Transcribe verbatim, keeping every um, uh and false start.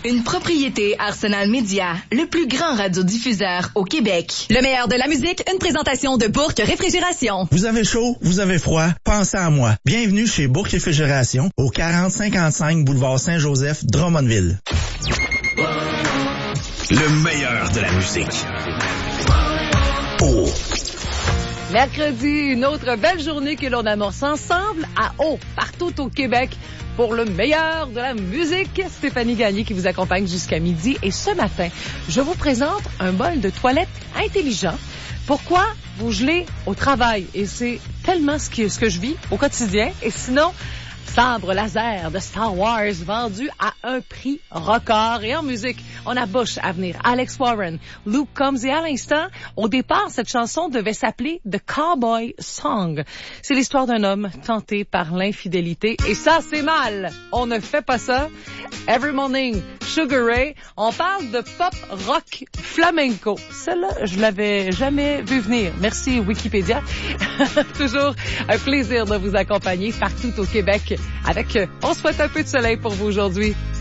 Une propriété Arsenal Média, le plus grand radiodiffuseur au Québec. Le meilleur de la musique, une présentation de Bourque Réfrigération. Vous avez chaud, vous avez froid, pensez à moi. Bienvenue chez Bourque Réfrigération, au quarante cinquante-cinq boulevard Saint-Joseph, Drummondville. Le meilleur de la musique. Oh. Mercredi, une autre belle journée que l'on amorce ensemble à Eau, partout au Québec, pour le meilleur de la musique. Stéphanie Gagné qui vous accompagne jusqu'à midi. Et ce matin, je vous présente un bol de toilette intelligent. Pourquoi vous gelez au travail? Et c'est tellement ce que, ce que je vis au quotidien. Et sinon, sabre laser de Star Wars vendu à un prix record. Et en musique, on a Bush à venir, Alex Warren, Luke Combs. Et à l'instant, au départ, cette chanson devait s'appeler The Cowboy Song. C'est l'histoire d'un homme tenté par l'infidélité. Et ça, c'est mal. On ne fait pas ça. Every Morning, Sugar Ray. On parle de pop rock flamenco. Celle-là, je l'avais jamais vu venir. Merci Wikipédia. Toujours un plaisir de vous accompagner partout au Québec avec, on souhaite un peu de soleil pour vous aujourd'hui.